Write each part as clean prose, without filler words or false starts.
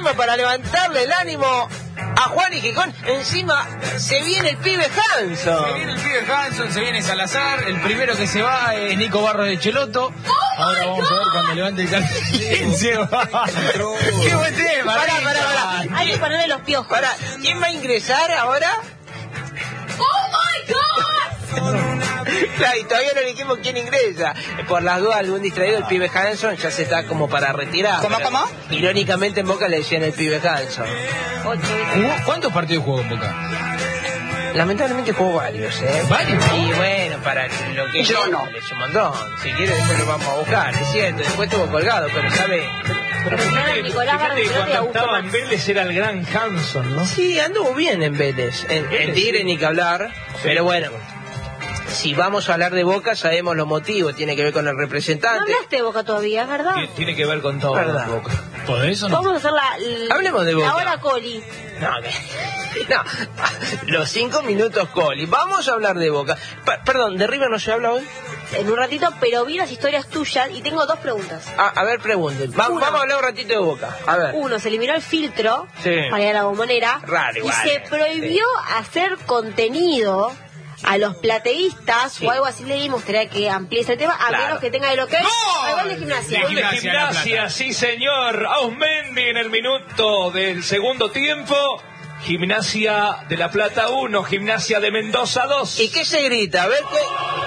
tema para levantarle el ánimo a Juan y Gijón. Encima se viene el pibe Hanson. Se viene el pibe Hanson, se viene Salazar. El primero que se va es Nico Barros de Cheloto. Ahora vamos a ver cuando levante el cartel. ¡Qué buen tema! Pará. Hay que ponerle los piojos. Pará, ¿quién va a ingresar ahora? ¡Oh, my God! Claro, y todavía no dijimos quién ingresa. Por las dudas, algún distraído, el pibe Hanson ya se está como para retirar. ¿Cómo? Irónicamente en Boca le decían el pibe Hanson. ¿Cuántos partidos jugó en Boca? Lamentablemente jugó varios, ¿Varios? Y bueno, para lo que Yo no. es un montón. Si quiere después lo vamos a buscar, es cierto. Después estuvo colgado, pero sabe... Pero Nicolás Barros de Cheloto y cuando Augusto estaba en Max. Vélez era el gran Hanson, ¿no? Sí, anduvo bien en Vélez. En Tigre ni que hablar. Pero bueno, si vamos a hablar de Boca, sabemos los motivos. Tiene que ver con el No representante. hablaste de Boca todavía, ¿es verdad? Tiene que ver con todo. ¿Verdad? Boca. ¿Por eso no? Vamos a hacer Hablemos de Boca. la hora Coli. No, no, los 5 minutos Coli. Vamos a hablar de Boca. Perdón, ¿de River no se habla hoy? En un ratito, pero vi las historias tuyas y tengo dos preguntas. A ver, pregunten. Vamos a hablar un ratito de Boca. A ver. Uno, se eliminó el filtro Sí. para ir a la Bombonera. Raro igual. Y se prohibió hacer contenido a los plateístas, Sí. o algo así leí. Me gustaría que amplíe ese tema, a Claro. menos que tenga lo que es al gol de Gimnasia. Gol de Gimnasia, sí señor. Ausmendi en el minuto del segundo tiempo. Gimnasia de La Plata 1, Gimnasia de Mendoza 2. ¿Y qué se grita? A ver qué...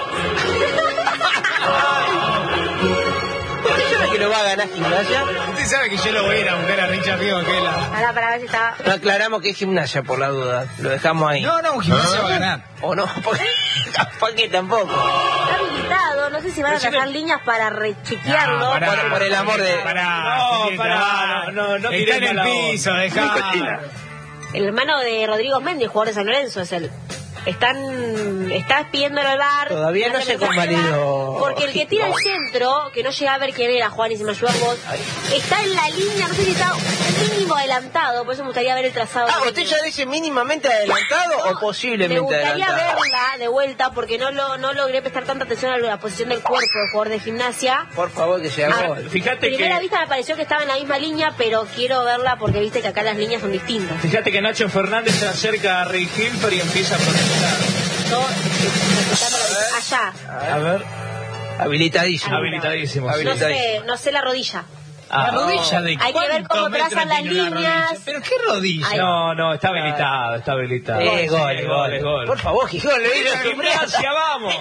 ¿Usted sabe que lo va a ganar Gimnasia? Usted sabe que yo lo voy a ir a buscar a Richard Río Aquela. Ahora, para ver si está... No aclaramos que es Gimnasia por la duda. Lo dejamos ahí. No, Gimnasia va a ganar. ¿O no? Porque capaz que tampoco. Está habilitado, no sé si van a sacar líneas para rechequearlo. No, pará. Por el amor de... No, Está tiré en el mala piso, onda. dejá. El hermano de Rodrigo Mendy, el jugador de San Lorenzo, es él. Está pidiéndolo al bar. Todavía no se convalidó. Porque el que tira el centro, que no llega a ver quién era, Juan, y si me ayudas vos, está en la línea, no sé si está mínimo adelantado, por eso me gustaría ver el trazado. ¿Usted ya dice mínimamente adelantado o posiblemente me gustaría adelantado? verla de vuelta porque no logré prestar tanta atención a la posición del cuerpo del jugador de Gimnasia. Por favor, que sea gol. Fíjate Primera que... vista me pareció que estaba en la misma línea, pero quiero verla porque viste que acá las líneas son distintas. Fíjate que Nacho Fernández se acerca a Rick Hilfer y empieza a protestar. Yo, allá. A ver. Habilitadísimo. Habilitadísimo. No sé la rodilla. ¿La rodilla de Hay que ver cómo cuántos metros trazan las tiene una rodilla? líneas. ¿Pero qué rodilla? Ay. No, está habilitado, está habilitado. Gol. Por favor, Gijón, le digo que Gimnasia, vamos.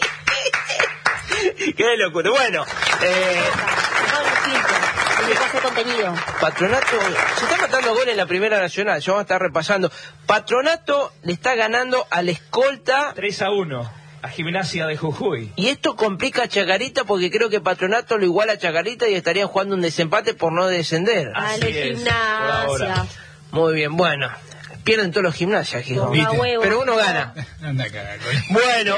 Qué locura. Bueno, Hay que hacer contenido. Patronato, se está matando gol en la Primera Nacional, ya vamos a estar repasando. Patronato le está ganando al escolta 3-1 a Gimnasia de Jujuy. y esto complica a Chacarita porque creo que Patronato lo iguala a Chacarita y estarían jugando un desempate por no descender. Así Dale, es, por ahora. Gimnasia. Muy bien, bueno, pierden todos los gimnasias, Gijón. Toma huevo. Pero uno gana. Anda a cagar, coño. Bueno,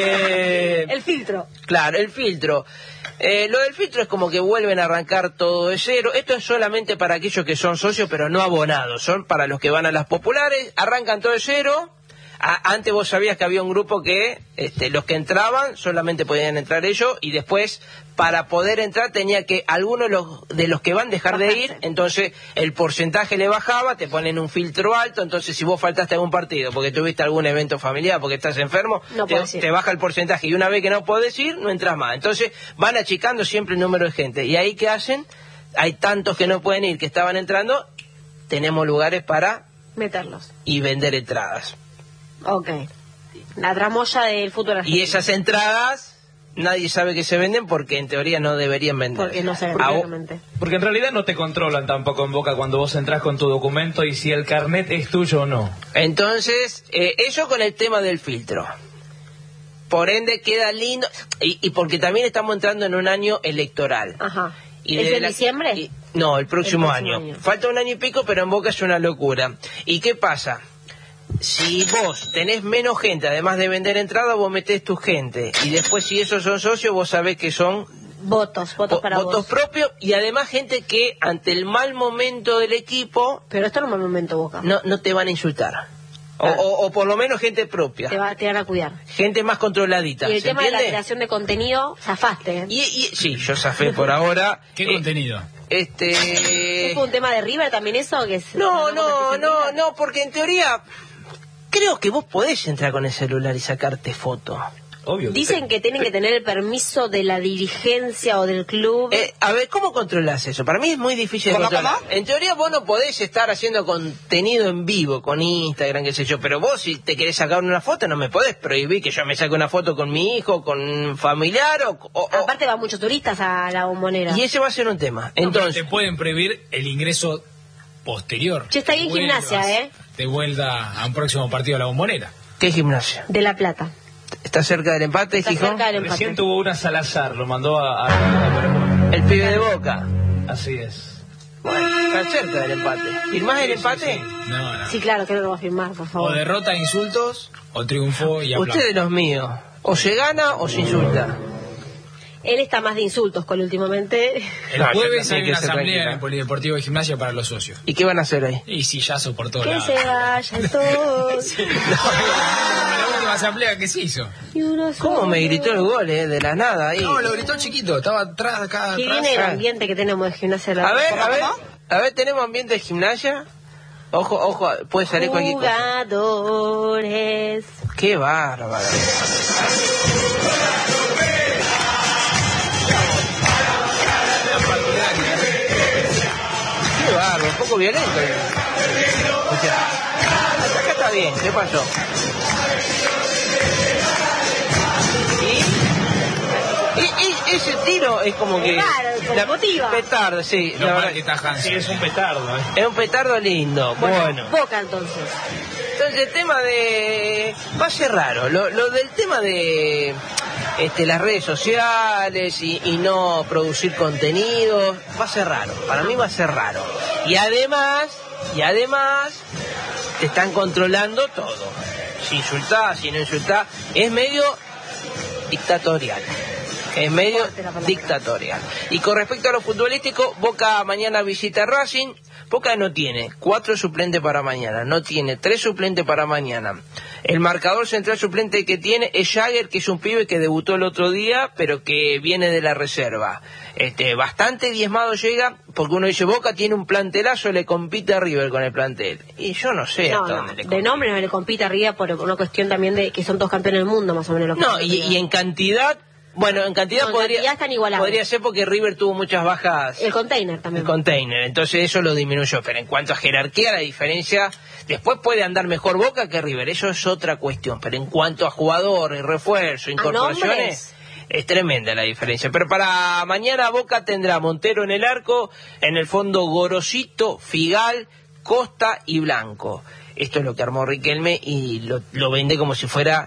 El filtro. claro, el filtro. Lo del filtro es como que vuelven a arrancar todo de cero. Esto es solamente para aquellos que son socios pero no abonados. Son para los que van a las populares. Arrancan todo de cero. Antes vos sabías que había un grupo que los que entraban solamente podían entrar ellos y después para poder entrar tenía que algunos de los que van dejar de ir, entonces el porcentaje le bajaba, te ponen un filtro alto, entonces si vos faltaste a algún partido porque tuviste algún evento familiar, porque estás enfermo, No podés ir. te baja el porcentaje y una vez que no podés ir, no entras más. Entonces van achicando siempre el número de gente. ¿Y ahí qué hacen? Hay tantos que no pueden ir, que estaban entrando, tenemos lugares para Meterlos. y vender entradas. Ok. La tramoya del fútbol argentino. Y esas entradas nadie sabe que se venden porque en teoría no deberían vender. Porque no se ven, Ah, claramente. Porque en realidad no te controlan tampoco en Boca cuando vos entras con tu documento y si el carnet es tuyo o no. Entonces, eso con el tema del filtro. Por ende queda lindo. Y porque también estamos entrando en un año electoral. Ajá. Y ¿Es desde en diciembre? No, el próximo próximo año. año. Falta un año y pico, pero en Boca es una locura. ¿Y qué pasa? Si vos tenés menos gente, además de vender entradas, vos metés tu gente. Y después, si esos son socios, vos sabés que son Votos para votos vos. propios. Y además gente que ante el mal momento del equipo Pero esto no es un momento, Boca. no te van a insultar. O por lo menos gente propia. Te van a cuidar. Gente más controladita. Y el ¿se tema de la entiende? creación de contenido, zafaste, ¿eh? Sí, yo zafé por ahora. ¿Qué contenido? ¿Es un tema de River también eso? Que es, No, porque en teoría creo que vos podés entrar con el celular y sacarte foto. Obvio. Dicen que tienen que tener el permiso de la dirigencia o del club. A ver, ¿cómo controlás eso? Para mí es muy difícil de controlar. En teoría vos no podés estar haciendo contenido en vivo con Instagram, qué sé yo, pero vos si te querés sacar una foto no me podés prohibir que yo me saque una foto con mi hijo, con un familiar Aparte van muchos turistas a la Bombonera. Y ese va a ser un tema. No, Entonces, te pueden prohibir el ingreso posterior. Che, está bien Gimnasia, De vuelta a un próximo partido a la Bombonera. ¿qué Gimnasia? De La Plata. ¿Está cerca del empate, Está Gijón? cerca del empate. Recién tuvo una Salazar, lo mandó a El pibe de Boca. Así es. Bueno, está cerca del empate. ¿Firmás el empate? No. Sí, claro, que no lo va a firmar, por O favor. derrota, insultos, o triunfo y aplausos. Usted de los míos. O se gana o se insulta. Él está más de insultos con últimamente. El jueves tiene hay que una ser asamblea tranquila. en el Polideportivo de Gimnasia para los socios. ¿Y qué van a hacer ahí? Y sillazo por todos Que lados. se vayan todos. La última asamblea que se hizo. Y uno ¿Cómo solo. me gritó el gol, de la nada ahí? No, lo gritó chiquito, estaba atrás, acá Qué atrás. viene el ambiente que tenemos de Gimnasia de La Plata. A ver, ¿tenemos ambiente de gimnasia? Ojo, puede salir cualquier cosa. Jugadores. Qué bárbaro. Qué bárbaro, un poco violento. O sea, acá está bien, ¿qué pasó? Y ese tiro es como que... Claro, motiva. Petardo, sí. Lo la mal verdad. que está Hansen. Sí, es un petardo, Es un petardo lindo, bueno. Boca entonces. Entonces el tema de... va a ser raro, lo del tema de las redes sociales y no producir contenido, va a ser raro, para mí va a ser raro. Y además, te están controlando todo. Si insultás, si no insultás, es medio dictatorial. Es medio dictatorial. Y con respecto a lo futbolístico, Boca mañana visita a Racing. Boca no tiene 4 suplentes para mañana, no tiene 3 suplentes para mañana. El marcador central suplente que tiene es Jagger, que es un pibe que debutó el otro día, pero que viene de la reserva. Bastante diezmado llega, porque uno dice, Boca tiene un plantelazo, le compite a River con el plantel. Y yo no sé hasta dónde le compite. De nombre no le compite arriba por una cuestión también de que son todos campeones del mundo, más o menos. No, y en cantidad... Bueno, en cantidad, están igualados. podría ser porque River tuvo muchas bajas. El container también. El container, entonces eso lo disminuyó. Pero en cuanto a jerarquía, la diferencia, después puede andar mejor Boca que River, eso es otra cuestión. Pero en cuanto a jugadores, refuerzo, incorporaciones, es tremenda la diferencia. Pero para mañana Boca tendrá Montero en el arco, en el fondo Gorosito, Figal, Costa y Blanco. Esto es lo que armó Riquelme y lo vende como si fuera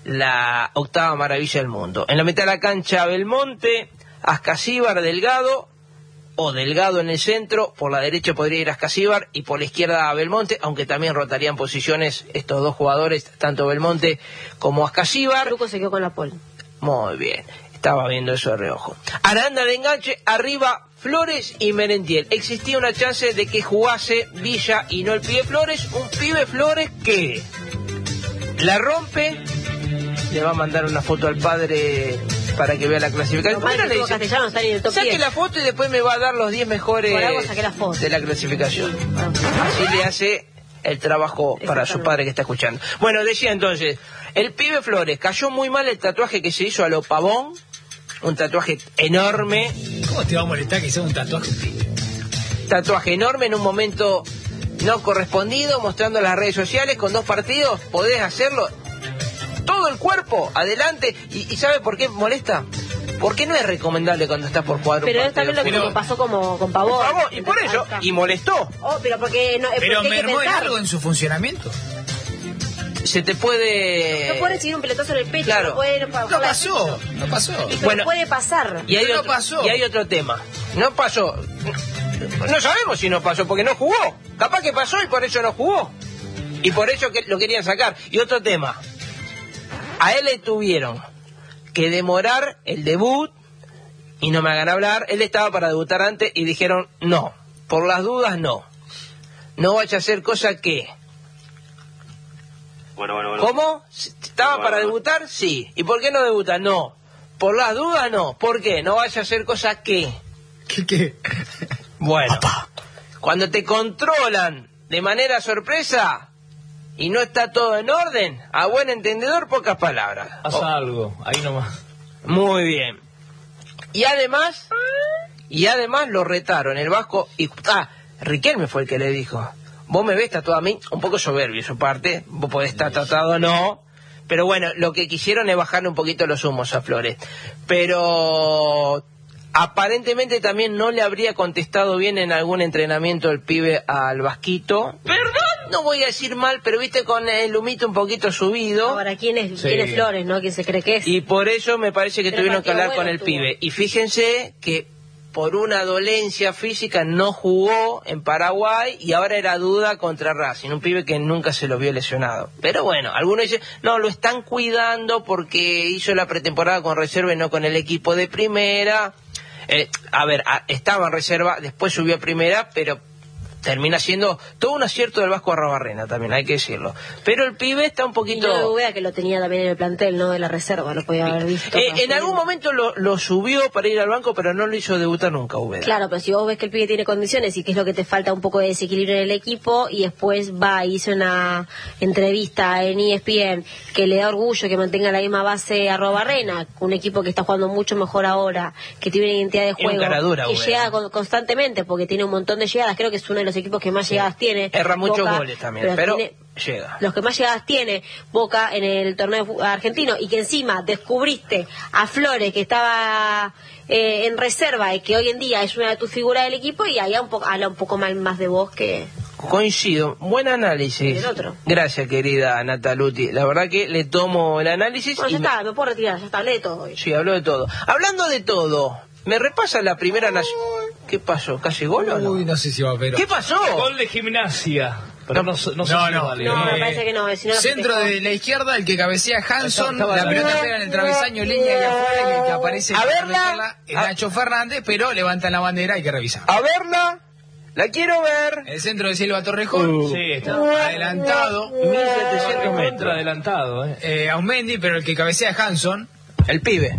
la octava maravilla del mundo. En la mitad de la cancha Belmonte, Ascasíbar, Delgado, o Delgado en el centro, por la derecha podría ir Ascasíbar y por la izquierda Belmonte, aunque también rotarían posiciones estos dos jugadores, tanto Belmonte como Ascasíbar. Truco se quedó con la pole. Muy bien, estaba viendo eso de reojo. Aranda de enganche, arriba Flores y Merentiel. Existía una chance de que jugase Villa y no el pibe Flores, un pibe Flores que la rompe. Le va a mandar una foto al padre para que vea la clasificación. Bueno, Le dice, castellano está en el top saque 10. la foto y después me va a dar los 10 mejores Por algo saqué la foto. de la clasificación. Así le hace el trabajo para su padre que está escuchando. Bueno, decía entonces, el pibe Flores cayó muy mal el tatuaje que se hizo a lo Pavón, un tatuaje enorme. ¿Cómo te va a molestar que sea un tatuaje? Tatuaje enorme en un momento no correspondido, mostrando las redes sociales con 2 partidos, podés hacerlo. Todo el cuerpo, adelante. ¿Y sabe por qué molesta? Porque no es recomendable cuando estás por jugar un Pero es partido. también lo que pasó como con Pavón. Y por eso, y molestó. Pero porque no, Pero porque hay que mermó en pensar. algo en su funcionamiento. Se te puede... No puede recibir un pelotazo en el pecho, Claro. no puede... No pasó. Pero Bueno, puede pasar. Y hay, Pero no otro, pasó. y hay otro tema. No pasó. No sabemos si no pasó, porque no jugó. Capaz que pasó y por eso no jugó. Y por eso que lo querían sacar. Y otro tema. A él le tuvieron que demorar el debut, y no me hagan hablar, él estaba para debutar antes y dijeron, no, por las dudas no. No vaya a hacer cosa que... Bueno. ¿Cómo? ¿Estaba para debutar? Sí. ¿Y por qué no debuta? No. Por las dudas no. ¿Por qué? No vaya a hacer cosa que... ¿Qué? Bueno, cuando te controlan de manera sorpresa y no está todo en orden, a buen entendedor, pocas palabras. Pasa algo, ahí nomás. Muy bien. Y además lo retaron el Vasco y... Riquelme fue el que le dijo: vos me ves tatuado a mí, un poco soberbio su parte, vos podés estar tratado o no, pero bueno, lo que quisieron es bajarle un poquito los humos a Flores. Pero aparentemente también no le habría contestado bien en algún entrenamiento el pibe al Vasquito. Perdón, no voy a decir mal, pero viste, con el humito un poquito subido. Ahora, ¿quién es Flores, no? ¿Quién se cree que es? Y por eso me parece que Pero tuvieron que hablar partido con el bueno pibe. Y fíjense que por una dolencia física no jugó en Paraguay y ahora era duda contra Racing, un pibe que nunca se lo vio lesionado. Pero bueno, algunos dicen, no, lo están cuidando porque hizo la pretemporada con reserva y no con el equipo de primera. Estaba en reserva, después subió a primera, pero termina siendo todo un acierto del Vasco Arrobarrena también, hay que decirlo. Pero el pibe está un poquito... Y no vea que lo tenía también en el plantel, no de la reserva, lo podía haber visto. En algún momento lo subió para ir al banco, pero no lo hizo debutar nunca, Úbeda. Claro, pero si vos ves que el pibe tiene condiciones y que es lo que te falta un poco de desequilibrio en el equipo, y después va y hizo una entrevista en ESPN que le da orgullo que mantenga la misma base Arrobarrena, un equipo que está jugando mucho mejor ahora, que tiene una identidad de juego, caradura, que Úbeda. llega constantemente porque tiene un montón de llegadas, creo que es uno de los equipos que más llegadas tiene. Erra muchos Boca, goles también, pero llega. Los que más llegadas tiene Boca en el torneo argentino, y que encima descubriste a Flores, que estaba en reserva y que hoy en día es una de tus figuras del equipo, y ahí habla un poco más de vos que... Coincido, buen análisis. El otro. Gracias, querida Nataluti. La verdad que le tomo el análisis. Bueno, ya está, me puedo retirar, ya está, hablé de todo hoy. Sí, habló de todo. Hablando de todo, ¿me repasa la primera nación? ¿Qué pasó? ¿Casi gol o no? Uy, no sé si va, pero... ¿Qué pasó? Gol de Gimnasia. Pero no sé si vale. No, me parece que no. Si no Centro de la izquierda, el que cabecea Hanson, la pelota pega en el travesaño, línea y afuera, y el que aparece A para verla. meterla es Nacho Fernández, pero levantan la bandera, hay que revisar. A verla, la quiero ver. El centro de Silva Torrejón, Sí, está adelantado, 1700 contra metros. adelantado, Aumendi, pero el que cabecea Hanson. El pibe.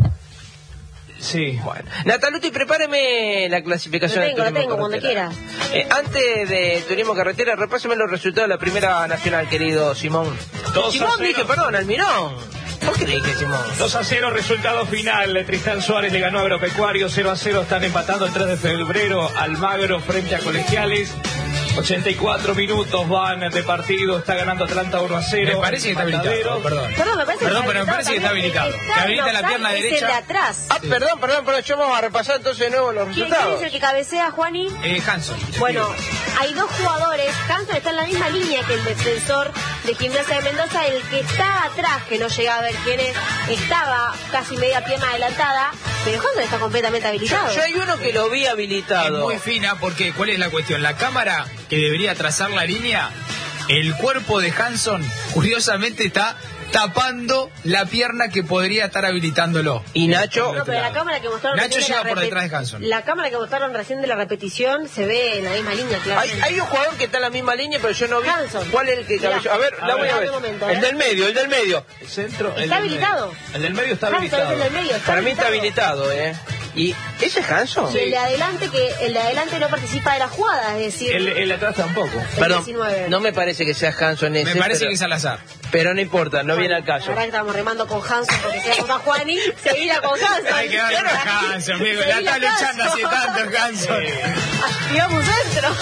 Sí. Bueno, Nataluti, prepáreme la clasificación. Lo del tengo, Turismo cuando Carretera. quiera. Antes de Turismo Carretera, repáseme los resultados de la primera nacional, querido Simón. 2-0. Simón, dije, perdón, Almirón. ¿Por qué le dije Simón? 2-0, resultado final. Tristán Suárez le ganó a Agropecuario. 0-0 están empatando el 3 de febrero. Almagro frente a Colegiales. 84 minutos van de partido. Está ganando Atlanta 1-0. Me parece que está habilitado, perdón. Perdón, me parece Perdón, pero me parece que está habilitado. Que habilita la pierna es el derecha. de atrás. Perdón, yo vamos a repasar entonces de nuevo los ¿Quién resultados. es el que cabecea, Juani? Hanson. Bueno, hay dos jugadores. Hanson está en la misma línea que el defensor de Gimnasia de Mendoza. El que estaba atrás, que no llegaba a ver quién es, estaba casi media pierna adelantada, pero Hanson está completamente habilitado. Yo hay uno que lo vi Es habilitado. muy fina porque, ¿cuál es la cuestión? La cámara que debería trazar la línea, el cuerpo de Hanson, curiosamente, está tapando la pierna que podría estar habilitándolo. Y Nacho, No, pero la cámara que mostraron Nacho recién de lleva la por detrás de Hanson. La cámara que mostraron recién de la repetición se ve en la misma línea, claro. hay un jugador que está en la misma línea, pero yo no vi. Hanson. ¿Cuál es el que Mirá. cabeceó? A ver, la voy a ver. Un momento, El del medio. El centro. Está habilitado. El del medio está Hanson habilitado. es el del medio. Para mí está habilitado, ¿Y ese es Hanson? Y el de adelante no participa de la jugada, es decir, El de atrás tampoco. Perdón, 19. no me parece que sea Hanson ese. Me parece pero, que es al azar. pero no importa, no viene al La caso. verdad que estamos remando con Hanson porque queremos a Juani, seguila con Hanson. Hay que darle a Hanson, amigo. La está luchando hace tanto, Hanson. Tiramos centro.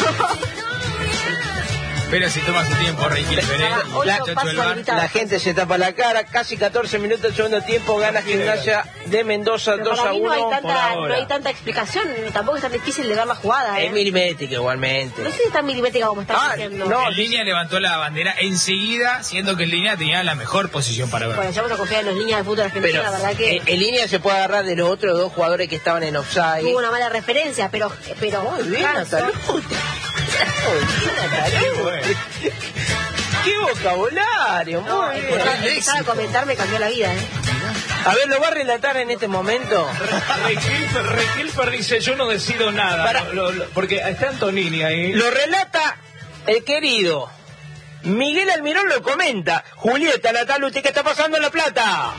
Pero si toma su tiempo, Ricky Pérez. Ocho pasos habilitados. La gente se tapa la cara, casi 14 minutos del segundo tiempo, gana Gimnasia de Mendoza Pero 2 para a mí 1. ahora. no hay tanta explicación, tampoco es tan difícil de ver la jugada. Es milimétrica igualmente. No sé si es tan milimétrica como estás diciendo. no. En línea levantó la bandera enseguida, siendo que en línea tenía la mejor posición para ver. Bueno, ya vamos a confiar en los líneas de fútbol argentino, Pero la verdad que en línea se puede agarrar de los otros dos jugadores que estaban en offside. tuvo una mala referencia, pero Muy bien, Hanson- Nataluti. Muy bien, Nataluti. ¡Qué vocabulario! Muy bien. empezar a comentar me cambió la vida, A ver, ¿lo va a relatar en este momento? Requilper dice, yo no decido nada. Para- Porque está Antonini ahí. Lo relata el querido Miguel Almirón, lo comenta Julieta Nataluti, ¿qué está pasando en La Plata?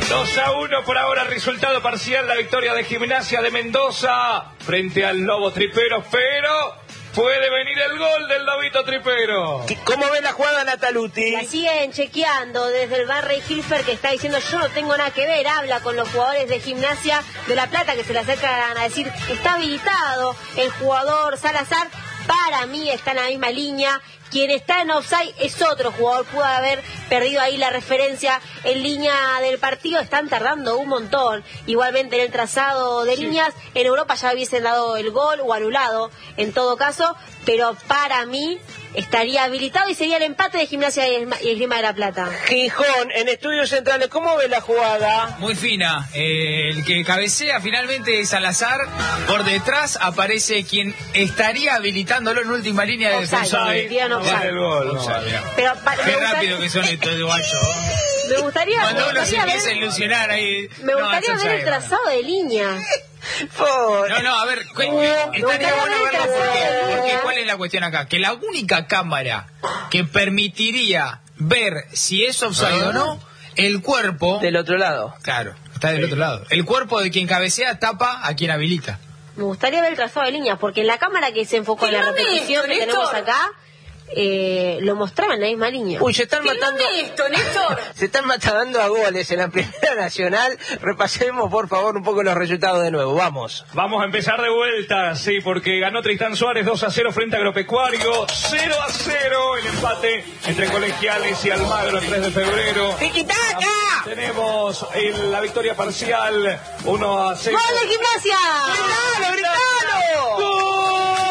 2-1 por ahora, resultado parcial, la victoria de Gimnasia de Mendoza frente al Lobo Tripero, pero puede venir el gol del Lobito Tripero. ¿Cómo ven la jugada, Nataluti? La siguen chequeando desde el bar Rey Hilfer, que está diciendo yo no tengo nada que ver, habla con los jugadores de Gimnasia de La Plata que se le acercan a decir está habilitado el jugador Salazar. Para mí está en la misma línea. Quien está en offside es otro jugador, pudo haber perdido ahí la referencia en línea del partido. Están tardando un montón. Igualmente en el trazado de líneas, en Europa ya hubiesen dado el gol o anulado en todo caso, pero para mí estaría habilitado y sería el empate de Gimnasia y Esgrima de La Plata. Gijón, en Estudios Centrales, ¿cómo ve la jugada? Muy fina. El que cabecea finalmente es Salazar. Por detrás aparece quien estaría habilitándolo en última línea de defensa. El gol. Pero qué rápido que son estos guachos. Me gustaría. Cuando uno se empieza a ilusionar ahí. Me gustaría ver el trazado de línea. No, a ver, estaría bueno verlo porque ¿cuál es la cuestión acá? Que la única cámara que permitiría ver si es offside o no, el cuerpo del otro lado. Claro, está del otro lado. El cuerpo de quien cabecea tapa a quien habilita. Me gustaría ver el trazado de líneas, porque en la cámara que se enfocó en la repetición que tenemos acá, lo mostraba en la misma línea. Uy, se están matando esto, Néstor. se están matando a goles en la Primera Nacional. Repasemos por favor un poco los resultados de nuevo. Vamos a empezar de vuelta, sí, porque ganó Tristán Suárez 2-0 frente a Agropecuario, 0-0 el empate entre Colegiales y Almagro el 3 de febrero. ¡Tiki-taka! Tenemos la victoria parcial 1-0. ¡Gol de Gimnasia! ¡Gritalo, gritalo! ¡Gol!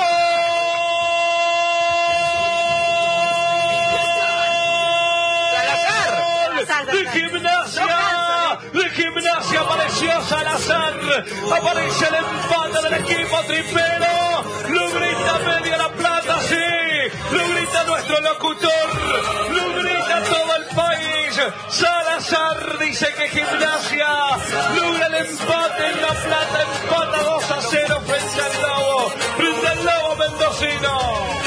De Gimnasia apareció Salazar, aparece el empate del equipo tripero, lo grita media La Plata, sí, lo grita nuestro locutor, lo grita todo el país. Salazar dice que Gimnasia logra el empate en La Plata, empata 2-0 frente al Lobo mendocino.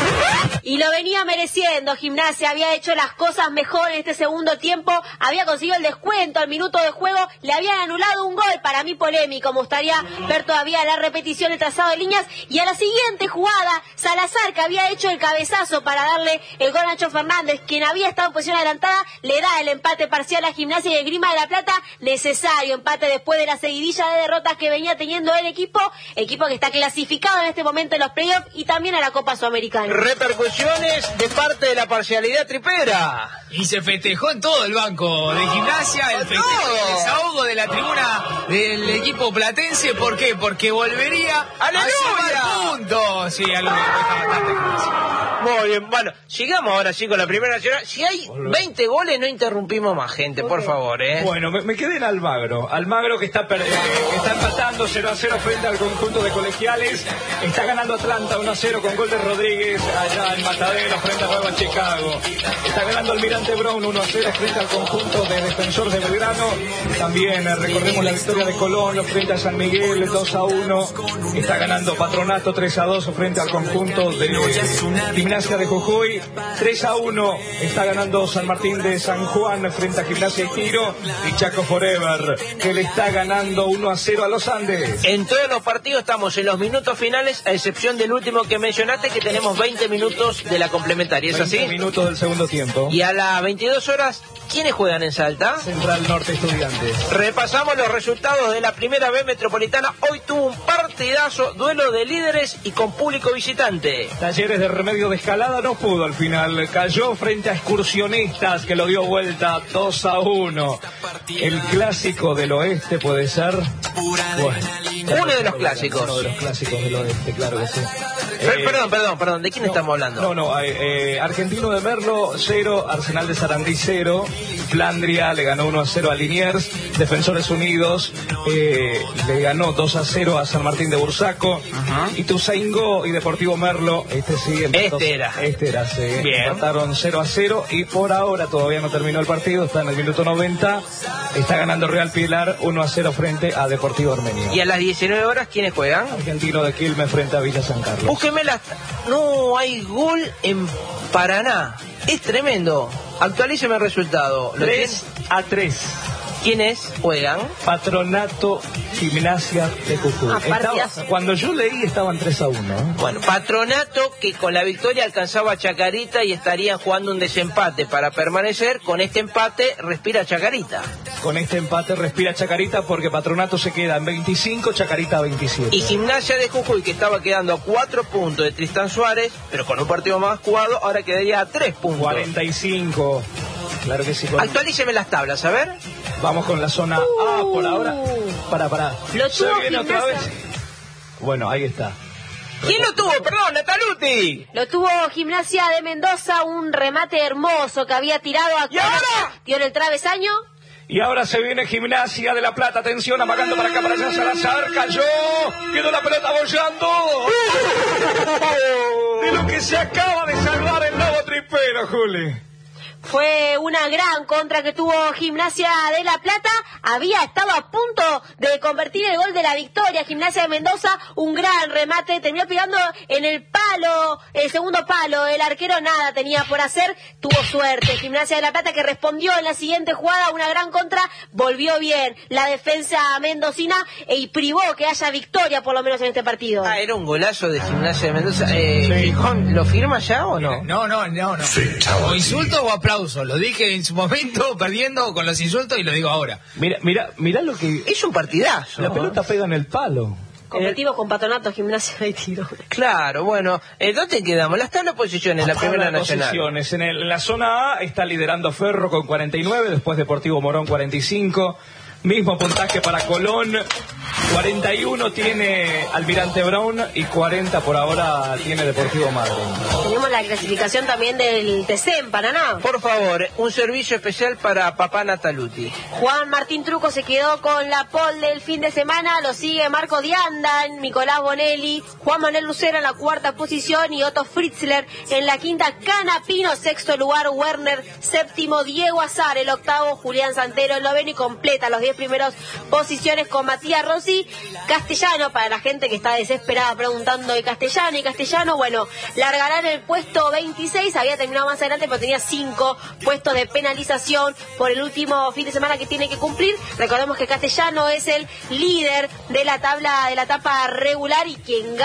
Y lo venía mereciendo. Gimnasia había hecho las cosas mejor en este segundo tiempo, había conseguido el descuento al minuto de juego, le habían anulado un gol, para mí polémico. Me gustaría ver todavía la repetición del trazado de líneas. Y a la siguiente jugada, Salazar, que había hecho el cabezazo para darle el gol a Nacho Fernández, quien había estado en posición adelantada, le da el empate parcial a Gimnasia y Esgrima de La Plata. Necesario empate después de la seguidilla de derrotas que venía teniendo el equipo que está clasificado en este momento en los playoffs y también a la Copa Sudamericana. Repercusiones de parte de la parcialidad tripera. Y se festejó en todo el banco de Gimnasia, el festejo, el desahogo de la tribuna del equipo platense. ¿Por qué? Porque volvería a sumar puntos. Sí, algo que cuesta bastante Gimnasia. Muy bien, bueno, sigamos ahora sí con la Primera Nacional. Si hay 20 goles no interrumpimos más, gente, por favor, Bueno, me quedé en Almagro que está empatando 0-0 frente al conjunto de Colegiales, está ganando Atlanta 1-0 con gol de Rodríguez allá en Matadero frente a Nueva Chicago, está ganando Almirante Brown 1-0 frente al conjunto de Defensor de Belgrano. También recordemos la victoria de Colón frente a San Miguel 2-1, está ganando Patronato 3-2 frente al conjunto de Gimnasia de Jujuy, 3-1 está ganando San Martín de San Juan frente a Gimnasia y Tiro, y Chaco Forever que le está ganando 1-0 a los Andes. En todos los partidos estamos en los minutos finales, a excepción del último que mencionaste, que tenemos 20 minutos de la complementaria, ¿es así? 20 minutos del segundo tiempo. Y a las 22 horas, ¿quiénes juegan en Salta? Central Norte Estudiantes. Repasamos los resultados de la Primera B Metropolitana. Hoy tuvo un partidazo, duelo de líderes y con público visitante. Talleres de Remedio de Escalada no pudo al final, cayó frente a Excursionistas que lo dio vuelta 2-1. El clásico del oeste puede ser. Bueno, uno de los clásicos. Uno de los clásicos del oeste, claro que sí. Perdón, ¿de quién estamos hablando? Argentino de Merlo 0, Arsenal de Sarandí 0, Flandria le ganó 1-0 a Liniers, Defensores Unidos le ganó 2-0 a San Martín de Bursaco, Ituzaingó y Deportivo Merlo, Este era, sí. Bien. Empataron 0-0 y por ahora todavía no terminó el partido, está en el minuto 90, está ganando Real Pilar 1-0 frente a Deportivo Armenio. Y a las 19 horas, ¿quiénes juegan? Argentino de Quilmes frente a Villa San Carlos. Búsquenme no hay gol en Paraná. Es tremendo. Actualíceme el resultado. 3-3. ¿Quiénes juegan? Patronato, Gimnasia de Jujuy. Cuando yo leí estaban 3-1. Bueno, Patronato que con la victoria alcanzaba a Chacarita y estaría jugando un desempate para permanecer. Con este empate respira Chacarita. Con este empate respira Chacarita porque Patronato se queda en 25, Chacarita 27. Y Gimnasia de Jujuy, que estaba quedando a 4 puntos de Tristán Suárez, pero con un partido más jugado, ahora quedaría a 3 puntos. 45. Claro que sí. Actualíceme las tablas, a ver. Vamos con la zona A por ahora. Para. Lo ¿Se tuvo viene otra Gimnasia. vez? Bueno, ahí está. ¿Quién lo tuvo? Perdón, Nataluti. Lo tuvo Gimnasia de Mendoza, un remate hermoso que había tirado a... ¿Y ahora? Dio en el travesaño. Y ahora se viene Gimnasia de La Plata. Atención, amagando para acá, para allá. Salazar cayó. Quedó la pelota bollando. De lo que se acaba de salvar el Lobo Tripero, Juli. Fue una gran contra que tuvo Gimnasia de La Plata. Había estado a punto de convertir el gol de la victoria. Gimnasia de Mendoza, un gran remate. Terminó pegando en el palo, el segundo palo. El arquero nada tenía por hacer. Tuvo suerte. Gimnasia de La Plata que respondió en la siguiente jugada. Una gran contra. Volvió bien la defensa mendocina y privó que haya victoria por lo menos en este partido. Ah, era un golazo de Gimnasia de Mendoza. Gijón, ¿lo firma ya o no? No. O insulto o aplauso. Lo dije en su momento, perdiendo con los insultos, y lo digo ahora. Mira lo que... Es un partidazo. La pelota pega en el palo. Competimos con Patronato, Gimnasia de Tiro. Claro, bueno. ¿Dónde quedamos? Las tablas de posiciones, la primera nacional. Posiciones. En la zona A está liderando Ferro con 49, después Deportivo Morón 45. Mismo puntaje para Colón, 41 tiene Almirante Brown y 40 por ahora tiene Deportivo Madryn. Tenemos la clasificación también del TC en Paraná. Por favor, un servicio especial para papá Nataluti. Juan Martín Truco se quedó con la pole del fin de semana, lo sigue Marco Dianda, Nicolás Bonelli, Juan Manuel Lucero en la cuarta posición y Otto Fritzler en la quinta, Canapino, sexto lugar, Werner, séptimo, Diego Azar, el octavo, Julián Santero, el noveno y completa los 10 primeras posiciones con Matías Rossi. Castellano, para la gente que está desesperada preguntando de Castellano, bueno, largará en el puesto 26, había terminado más adelante pero tenía 5 puestos de penalización por el último fin de semana que tiene que cumplir. Recordemos que Castellano es el líder de la tabla, de la etapa regular, y quien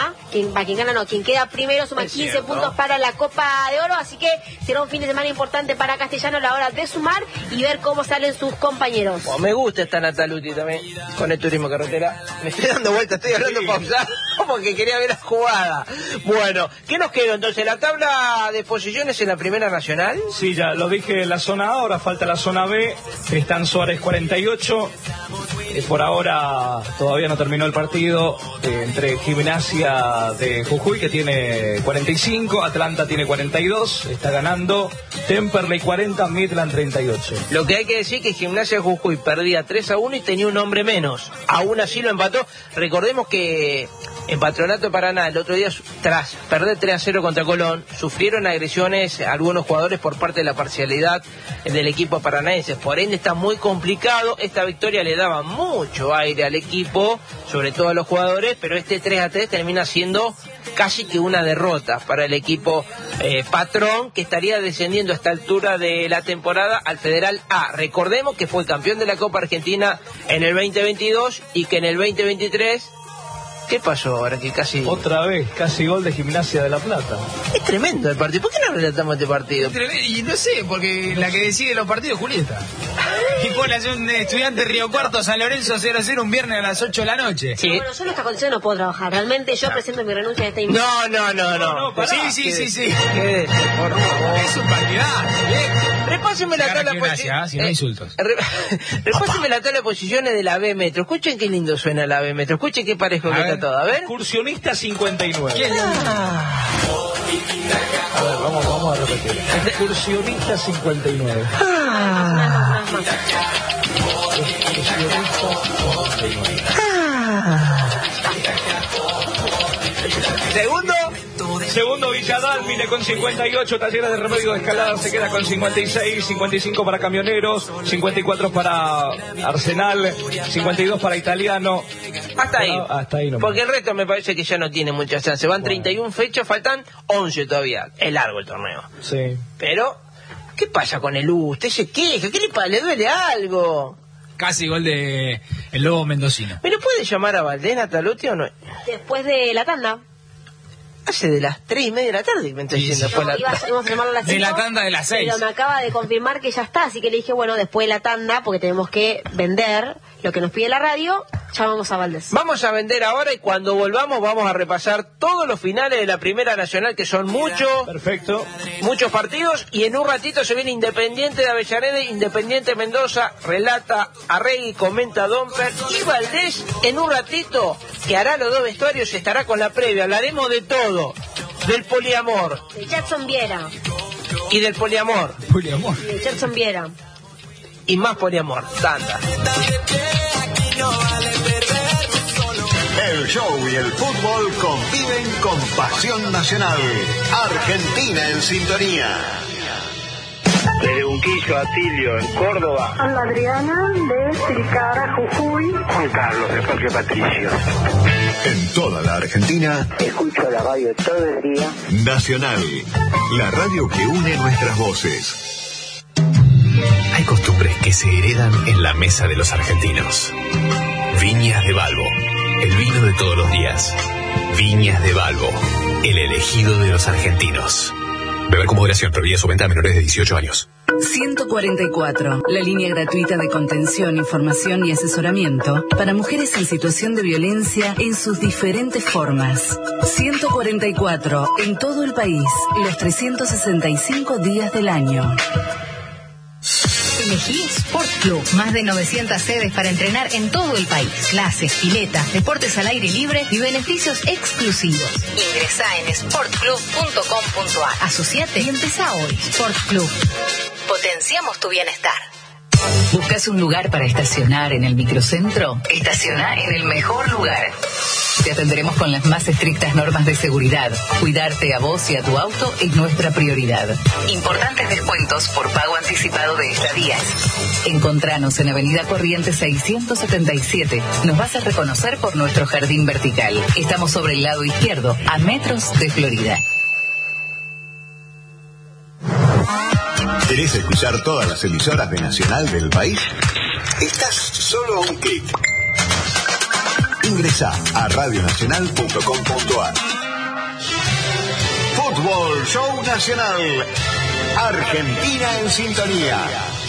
queda primero suma 15 puntos para la Copa de Oro, así que será un fin de semana importante para Castellano a la hora de sumar y ver cómo salen sus compañeros. Me gusta esta Nataluti también, con el turismo carretera. Me estoy dando vuelta, estoy hablando pausado porque quería ver la jugada. Bueno, ¿qué nos quedó entonces? ¿La tabla de posiciones en la primera nacional? Sí, ya lo dije en la zona A, ahora falta la zona B. Tristán Suárez 48. Por ahora todavía no terminó el partido entre Gimnasia de Jujuy, que tiene 45, Atlanta tiene 42, está ganando, Temperley 40, Midland 38. Lo que hay que decir que Gimnasia de Jujuy perdía 3-1 y tenía un hombre menos. Aún así lo empató. Recordemos que en Patronato de Paraná el otro día, tras perder 3-0 contra Colón, sufrieron agresiones algunos jugadores por parte de la parcialidad del equipo paranaense. Por ende está muy complicado. Esta victoria le daba mucho aire al equipo, sobre todo a los jugadores, pero este 3-3 termina siendo casi que una derrota para el equipo patrón, que estaría descendiendo a esta altura de la temporada al Federal A. Recordemos que fue campeón de la Copa Argentina en el 2022 y que en el 2023... ¿Qué pasó ahora que casi... Otra vez, casi gol de Gimnasia de La Plata. Es tremendo el partido. ¿Por qué no relatamos este partido? Y no sé, porque la que decide los partidos es Julieta. Y pone a un estudiante Río Cuarto San Lorenzo 0-0 un viernes a las 8 de la noche. Sí. Bueno, yo en esta condición no puedo trabajar. Realmente yo presento mi renuncia a esta No. Sí. Por favor. Es un partidazo, Repáseme la tabla de posiciones. Si no insultos. Repáseme la tabla de posiciones de la B Metro. Escuchen qué lindo suena la B Metro. Escuchen qué parejo que está todo. A ver. Excursionista 59. ¿Quién? A ver, vamos a repetir. Excursionista 59. Segundo Villadalmine con 58, Talleres de Remedio de Escalada se queda con 56, 55 para Camioneros, 54 para Arsenal, 52 para Italiano. Hasta ahí nomás. Porque el resto me parece que ya no tiene mucha chance. Van 31 fechas, faltan 11 todavía. Es largo el torneo. Sí. Pero, ¿qué pasa con el U? Usted se queja, ¿qué le duele algo? Casi gol de el Lobo Mendocino. ¿Me lo puede llamar a Valdés, Natalotti, o no? Después de la tanda. Hace de las 3:30 de la tarde me estoy diciendo. No, íbamos a llamarlo a las 5, de la tanda de las 6. Pero me acaba de confirmar que ya está, así que le dije, bueno, después de la tanda, porque tenemos que vender lo que nos pide la radio, llamamos a Valdés. Vamos a vender ahora y cuando volvamos vamos a repasar todos los finales de la Primera Nacional, que son muchos. Perfecto. Muchos partidos, y en un ratito se viene Independiente de Avellaneda, Independiente Mendoza, relata Arregui, comenta Domper, y Valdés en un ratito, que hará los dos vestuarios, estará con la previa, hablaremos de todo, del poliamor. De Jackson Viera. Y del poliamor. Poliamor. Y de Jackson Viera. Y más poliamor, tanta. El show y el fútbol conviven con pasión nacional. Argentina en sintonía. Desde Unquillo a Tilio, en Córdoba. Ana Adriana, de Tilcara, Jujuy. Juan Carlos, de Parque Patricio. En toda la Argentina. Escucho la radio todo el día. Nacional, la radio que une nuestras voces. Hay costumbres que se heredan en la mesa de los argentinos. Viñas de Balbo, el vino de todos los días. Viñas de Balbo, el elegido de los argentinos. Beber con moderación, prohibida su venta a menores de 18 años. 144, la línea gratuita de contención, información y asesoramiento para mujeres en situación de violencia en sus diferentes formas. 144, en todo el país, los 365 días del año. Elegí Sport Club, más de 900 sedes para entrenar en todo el país. Clases, piletas, deportes al aire libre y beneficios exclusivos. Ingresá en sportclub.com.ar. Asociate y empezá hoy. Sport Club. Potenciamos tu bienestar. ¿Buscas un lugar para estacionar en el microcentro? Estaciona en el mejor lugar. Te atenderemos con las más estrictas normas de seguridad. Cuidarte a vos y a tu auto es nuestra prioridad. Importantes descuentos por pago anticipado de estadías. Encontranos en Avenida Corrientes 677. Nos vas a reconocer por nuestro jardín vertical. Estamos sobre el lado izquierdo, a metros de Florida. ¿Querés escuchar todas las emisoras de Nacional del país? Estás solo a un clic. Ingresá a radionacional.com.ar. Fútbol Show Nacional. Argentina en sintonía.